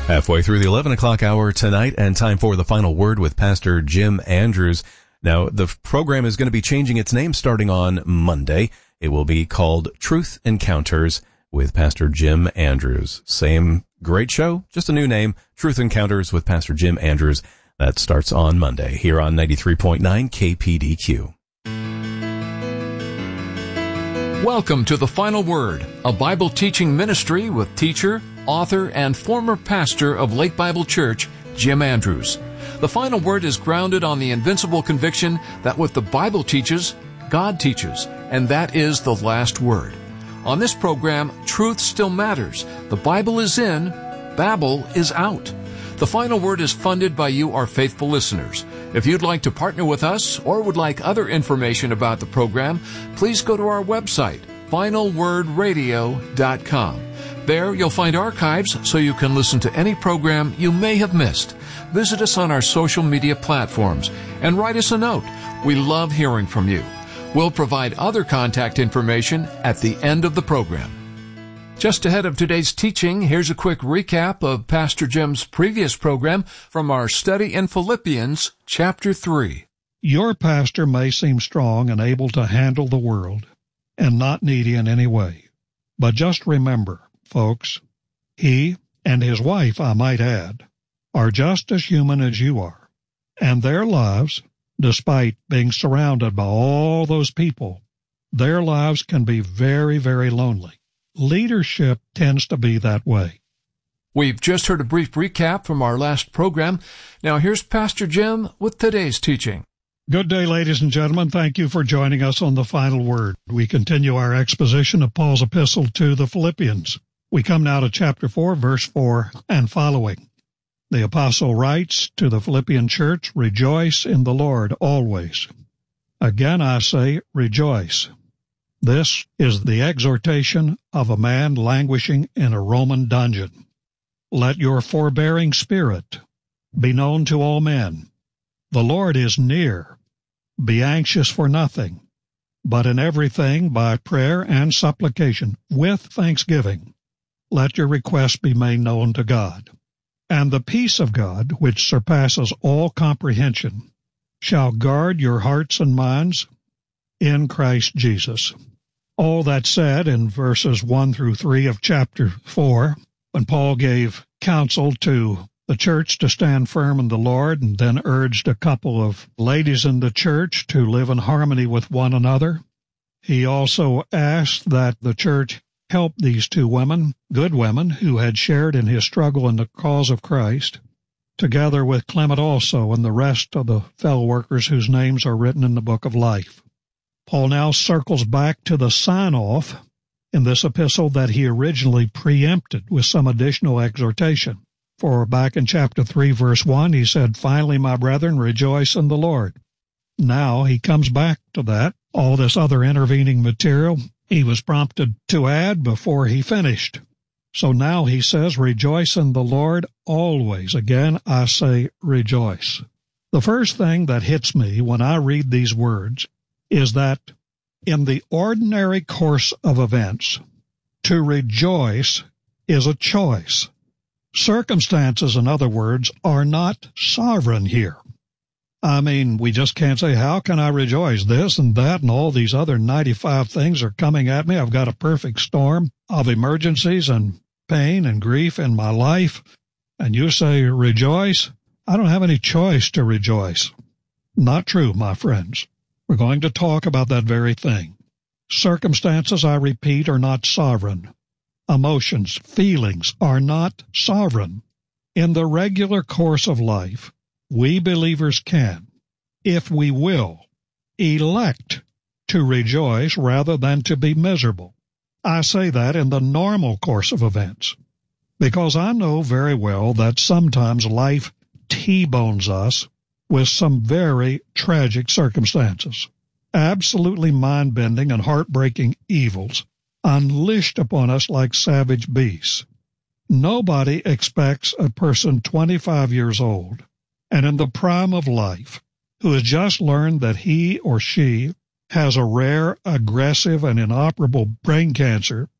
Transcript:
Halfway through the 11 o'clock hour tonight, and time for the final word with Pastor Jim Andrews. Now, the program is going to be changing its name starting on Monday. It will be called Truth Encounters with Pastor Jim Andrews. Same great show, just a new name, Truth Encounters with Pastor Jim Andrews. That starts on Monday here on 93.9 KPDQ. Welcome to The Final Word, a Bible teaching ministry with teacher, author, and former pastor of Lake Bible Church, Jim Andrews. The Final Word is grounded on the invincible conviction that what the Bible teaches, God teaches, and that is the last word. On this program, truth still matters. The Bible is in, Babel is out. The Final Word is funded by you, our faithful listeners. If you'd like to partner with us or would like other information about the program, please go to our website, finalwordradio.com. There you'll find archives so you can listen to any program you may have missed. Visit us on our social media platforms and write us a note. We love hearing from you. We'll provide other contact information at the end of the program. Just ahead of today's teaching, here's a quick recap of Pastor Jim's previous program from our study in Philippians chapter 3. Your pastor may seem strong and able to handle the world and not needy in any way. But just remember, folks, he and his wife, I might add, are just as human as you are. And their lives, despite being surrounded by all those people, their lives can be very, very lonely. Leadership tends to be that way. We've just heard a brief recap from our last program. Now here's Pastor Jim with today's teaching. Good day, ladies and gentlemen. Thank you for joining us on The Final Word. We continue our exposition of Paul's epistle to the Philippians. We come now to chapter 4, verse 4 and following. The apostle writes to the Philippian church, "Rejoice in the Lord always. Again I say, rejoice." This is the exhortation of a man languishing in a Roman dungeon. "Let your forbearing spirit be known to all men. The Lord is near. Be anxious for nothing, but in everything by prayer and supplication, with thanksgiving, let your requests be made known to God. And the peace of God, which surpasses all comprehension, shall guard your hearts and minds in Christ Jesus." All that said in verses 1 through 3 of chapter 4, when Paul gave counsel to the church to stand firm in the Lord and then urged a couple of ladies in the church to live in harmony with one another, he also asked that the church help these two women, good women, who had shared in his struggle in the cause of Christ, together with Clement also and the rest of the fellow workers whose names are written in the book of life. Paul now circles back to the sign-off in this epistle that he originally preempted with some additional exhortation. For back in chapter 3, verse 1, he said, "Finally, my brethren, rejoice in the Lord." Now he comes back to that. All this other intervening material he was prompted to add before he finished. So now he says, "Rejoice in the Lord always." Again, I say rejoice. The first thing that hits me when I read these words is that in the ordinary course of events, to rejoice is a choice. Circumstances, in other words, are not sovereign here. I mean, we just can't say, how can I rejoice? This and that and all these other 95 things are coming at me. I've got a perfect storm of emergencies and pain and grief in my life. And you say, rejoice? I don't have any choice to rejoice. Not true, my friends. We're going to talk about that very thing. Circumstances, I repeat, are not sovereign. Emotions, feelings are not sovereign. In the regular course of life, we believers can, if we will, elect to rejoice rather than to be miserable. I say that in the normal course of events, because I know very well that sometimes life T-bones us with some very tragic circumstances, absolutely mind-bending and heartbreaking evils unleashed upon us like savage beasts. Nobody expects a person 25 years old and in the prime of life who has just learned that he or she has a rare, aggressive, and inoperable brain cancer